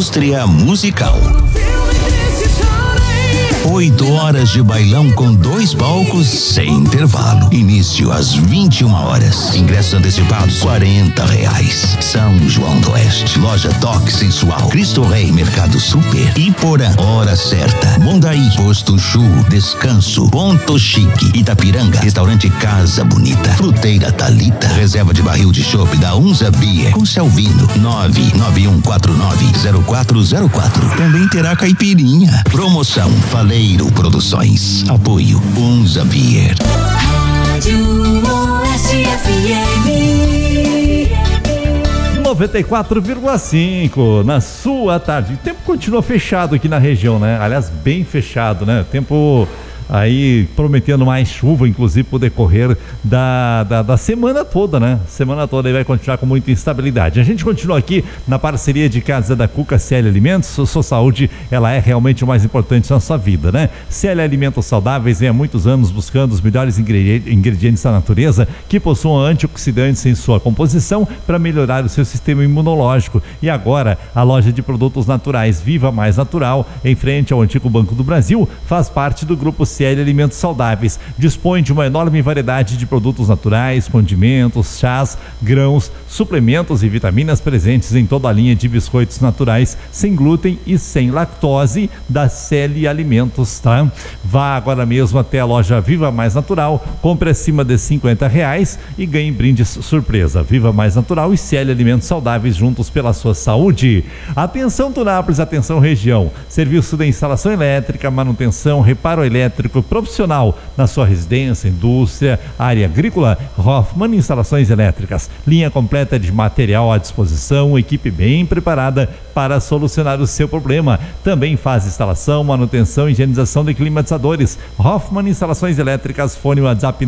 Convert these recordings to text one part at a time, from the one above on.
indústria musical. 8 horas de bailão com 2 palcos sem intervalo. Início às 21 horas. Ingressos antecipados R$40. São João do Oeste. Loja Toque Sensual. Cristo Rei Mercado Super. Iporã. Hora certa. Mondaí. Posto Chu. Descanso. Ponto Chique. Itapiranga. Restaurante Casa Bonita. Fruteira Talita. Reserva de barril de chopp da Unza Beer. Com Selvino. 991490404. Também terá caipirinha. Promoção Faleiro Produções. Apoio Unza Beer. Rádio Oeste FM 94,5 na sua tarde. O tempo continua fechado aqui na região, né? Aliás, bem fechado, né? Tempo aí prometendo mais chuva, inclusive pro decorrer da semana toda, né? Semana toda aí vai continuar com muita instabilidade. A gente continua aqui na parceria de Casa da Cuca, CL Alimentos. Sua saúde, ela é realmente o mais importante na sua vida, né? CL Alimentos Saudáveis vem há muitos anos buscando os melhores ingredientes da natureza que possuam antioxidantes em sua composição para melhorar o seu sistema imunológico. E agora, a loja de produtos naturais Viva Mais Natural, em frente ao antigo Banco do Brasil, faz parte do grupo CL Alimentos Saudáveis. Dispõe de uma enorme variedade de produtos naturais, condimentos, chás, grãos, suplementos e vitaminas presentes em toda a linha de biscoitos naturais, sem glúten e sem lactose da CL Alimentos, tá? Vá agora mesmo até a loja Viva Mais Natural, compre acima de R$50 e ganhe brindes surpresa. Viva Mais Natural e CL Alimentos Saudáveis, juntos pela sua saúde. Atenção Tunápolis, atenção região. Serviço de instalação elétrica, manutenção, reparo elétrico profissional na sua residência, indústria, área agrícola. Hoffman Instalações Elétricas, linha completa de material à disposição, equipe bem preparada para solucionar o seu problema. Também faz instalação, manutenção e higienização de climatizadores. Hoffman Instalações Elétricas, fone WhatsApp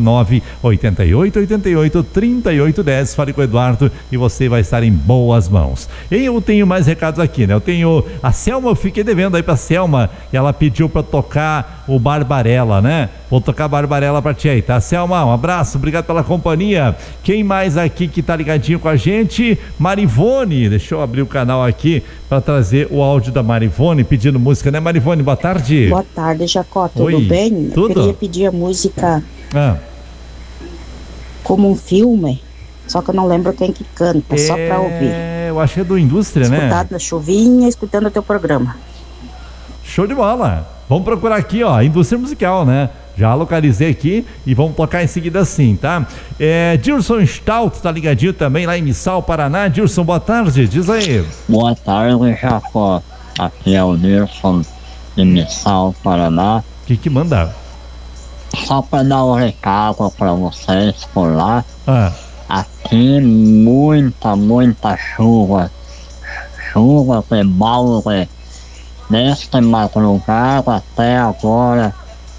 988883810. Fale com o Eduardo e você vai estar em boas mãos. E eu tenho mais recados aqui, né? Eu tenho a Selma, eu fiquei devendo aí pra Selma, e ela pediu pra tocar o Barbarella, né? Vou tocar Barbarella pra ti aí, tá? Selma, um abraço, obrigado pela companhia. Quem mais aqui que tá ligadinho com a gente? Marivone, deixa eu abrir o canal aqui para trazer o áudio da Marivone pedindo música, né, Marivone? Boa tarde. Boa tarde, Jacó, tudo Oi, bem? tudo? Eu queria pedir a música Como um Filme, só que eu não lembro quem que canta, só pra ouvir. Eu acho que é do Indústria, né? Escutado na chuvinha, escutando o teu programa. Show de bola. Vamos procurar aqui, ó, Indústria Musical, né? Já localizei aqui e vamos tocar em seguida assim, tá? Dilson Stout tá ligadinho também lá em Missal, Paraná. Dilson, boa tarde, diz aí. Boa tarde, Jacó. Aqui é o Dilson de Missal, Paraná. O que manda? Só para dar um recado para vocês por lá. Aqui muita chuva. Chuva de balde. Nesta madrugada até agora.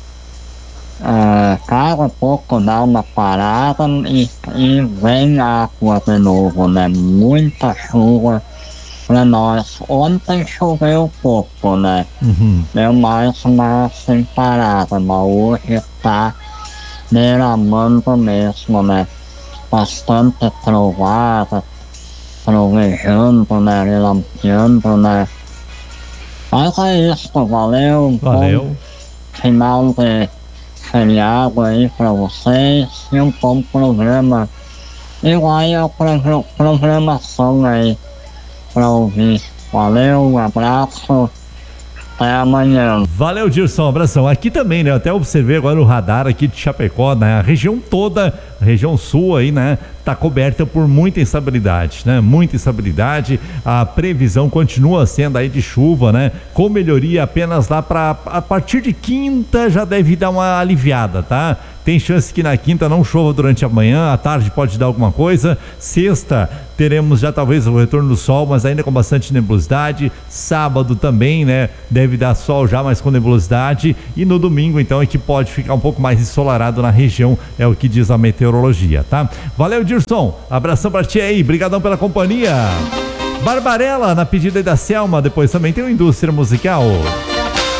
Cada pouco dá uma parada e vem água de novo, né? Muita chuva pra nós. Ontem choveu pouco, né? Deu mais uma sem parada, mas hoje tá derramando mesmo, né? Bastante trovada, trovejando, né? Relampeando, né? Mas é isso, valeu. Bom final de feriado aí pra vocês e um bom programa. E vai a programação aí pra ouvir. Valeu, um abraço, até amanhã. Valeu, Dilson, abração. Aqui também, né? Eu até observei agora o radar aqui de Chapecó, né? A região toda, a região sul aí, né? Tá coberta por muita instabilidade, né? Muita instabilidade. A previsão continua sendo aí de chuva, né? Com melhoria apenas lá a partir de quinta já deve dar uma aliviada, tá? Tem chance que na quinta não chova durante a manhã, à tarde pode dar alguma coisa. Sexta teremos já talvez o retorno do sol, mas ainda com bastante nebulosidade. Sábado também, né? Deve dar sol já, mas com nebulosidade. E no domingo, então, é que pode ficar um pouco mais ensolarado na região, é o que diz a meteorologia, tá? Valeu, Dirson. Abração pra ti aí, brigadão pela companhia. Barbarella, na pedida aí da Selma, depois também tem o Indústria Musical.